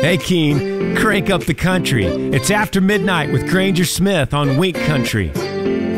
Hey, Keen, crank up the country. It's After Midnight with Granger Smith on Wink Country.